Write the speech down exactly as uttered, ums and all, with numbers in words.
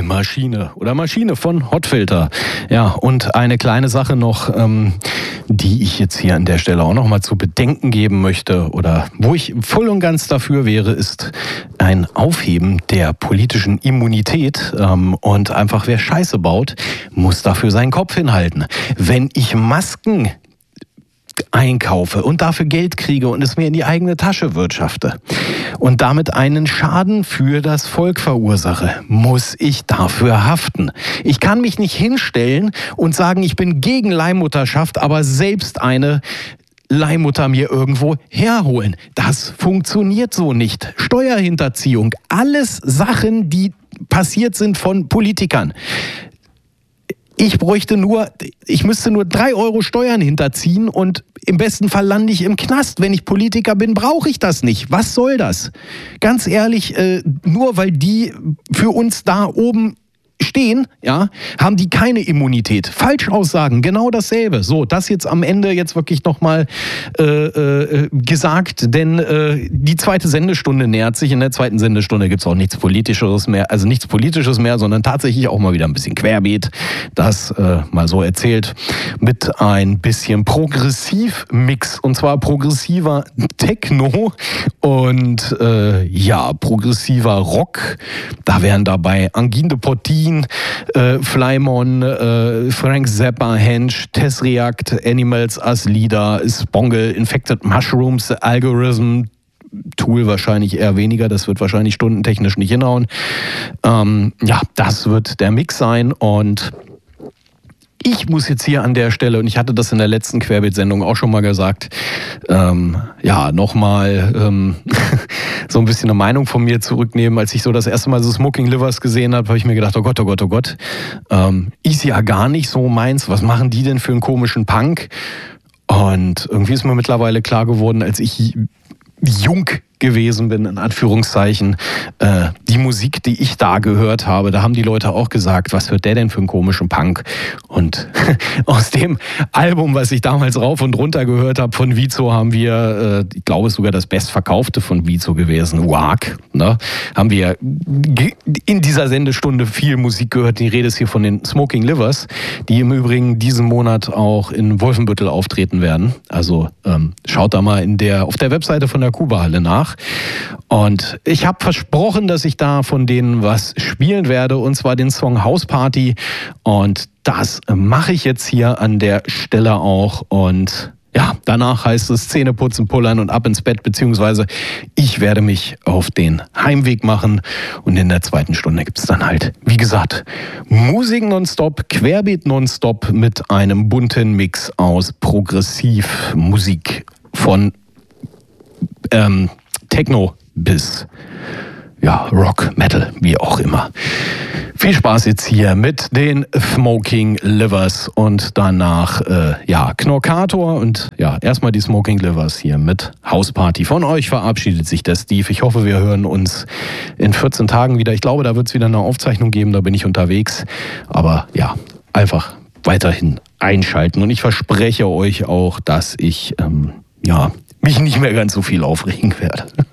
Maschine oder Maschine von Hotfilter. Ja, und eine kleine Sache noch, ähm, die ich jetzt hier an der Stelle auch noch mal zu bedenken geben möchte oder wo ich voll und ganz dafür wäre, ist ein Aufheben der politischen Immunität ähm, und einfach wer Scheiße baut, muss dafür seinen Kopf hinhalten. Wenn ich Masken einkaufe und dafür Geld kriege und es mir in die eigene Tasche wirtschafte und damit einen Schaden für das Volk verursache, muss ich dafür haften. Ich kann mich nicht hinstellen und sagen, ich bin gegen Leihmutterschaft, aber selbst eine Leihmutter mir irgendwo herholen. Das funktioniert so nicht. Steuerhinterziehung, alles Sachen, die passiert sind von Politikern. Ich bräuchte nur, ich müsste nur drei Euro Steuern hinterziehen und im besten Fall lande ich im Knast. Wenn ich Politiker bin, brauche ich das nicht. Was soll das? Ganz ehrlich, äh, nur weil die für uns da oben stehen, ja, haben die keine Immunität. Falschaussagen, genau dasselbe. So, das jetzt am Ende jetzt wirklich nochmal äh, äh, gesagt, denn äh, die zweite Sendestunde nähert sich. In der zweiten Sendestunde gibt es auch nichts Politisches mehr, also nichts Politisches mehr, sondern tatsächlich auch mal wieder ein bisschen Querbeet. Das äh, mal so erzählt mit ein bisschen Progressiv-Mix und zwar progressiver Techno und äh, ja, progressiver Rock. Da wären dabei Angine de Portin, Äh, Flymon, äh, Frank Zappa, Hench, Tess React, Animals as Leader, Spongle, Infected Mushrooms, Algorithm, Tool wahrscheinlich eher weniger, das wird wahrscheinlich stundentechnisch nicht hinhauen. Ähm, ja, das wird der Mix sein und ich muss jetzt hier an der Stelle, und ich hatte das in der letzten Querbeet-Sendung auch schon mal gesagt, ähm, ja, nochmal ähm, so ein bisschen eine Meinung von mir zurücknehmen. Als ich so das erste Mal so Smoking Livers gesehen habe, habe ich mir gedacht, oh Gott, oh Gott, oh Gott, ähm, ist ja gar nicht so meins. Was machen die denn für einen komischen Punk? Und irgendwie ist mir mittlerweile klar geworden, als ich jung gewesen bin, in Anführungszeichen, äh, die Musik, die ich da gehört habe, da haben die Leute auch gesagt, was hört der denn für einen komischen Punk? Und aus dem Album, was ich damals rauf und runter gehört habe von Vizo, haben wir, äh, ich glaube, es ist sogar das bestverkaufte von Vizo gewesen, U A G, ne? Haben wir in dieser Sendestunde viel Musik gehört. Die Rede ist hier von den Smoking Livers, die im Übrigen diesen Monat auch in Wolfenbüttel auftreten werden. Also ähm, schaut da mal in der, auf der Webseite von der Kuba-Halle nach. Und ich habe versprochen, dass ich da von denen was spielen werde, und zwar den Song House Party. Und das mache ich jetzt hier an der Stelle auch. Und ja, danach heißt es Zähne putzen, pullern und ab ins Bett, beziehungsweise ich werde mich auf den Heimweg machen. Und in der zweiten Stunde gibt es dann halt, wie gesagt, Musik nonstop, Querbeet nonstop mit einem bunten Mix aus Progressivmusik von ähm, Techno bis ja, Rock, Metal, wie auch immer. Viel Spaß jetzt hier mit den Smoking Livers und danach äh, ja, Knorkator und ja, erstmal die Smoking Livers hier mit House Party. Von euch verabschiedet sich der Steve. Ich hoffe, wir hören uns in vierzehn Tagen wieder. Ich glaube, da wird es wieder eine Aufzeichnung geben, da bin ich unterwegs. Aber ja, einfach weiterhin einschalten und ich verspreche euch auch, dass ich ähm, ja, mich nicht mehr ganz so viel aufregen werde.